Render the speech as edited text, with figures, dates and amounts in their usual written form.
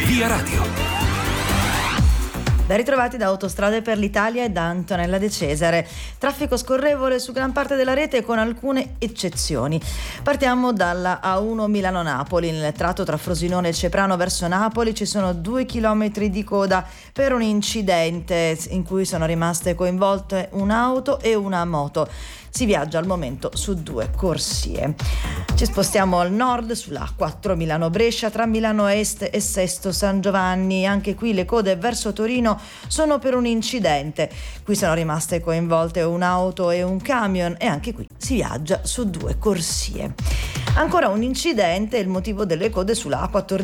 Via Radio. Ben ritrovati da Autostrade per l'Italia e da Antonella De Cesare. Traffico scorrevole su gran parte della rete con alcune eccezioni. Partiamo dalla A1 Milano-Napoli. Nel tratto tra Frosinone e Ceprano verso Napoli ci sono 2 chilometri di coda per un incidente in cui sono rimaste coinvolte un'auto e una moto. Si viaggia al momento su 2 corsie. Ci spostiamo al nord sulla A4 Milano-Brescia tra Milano Est e Sesto San Giovanni. Anche qui le code verso Torino sono per un incidente. Qui sono rimaste coinvolte un'auto e un camion e anche qui si viaggia su 2 corsie. Ancora un incidente, il motivo delle code sulla A14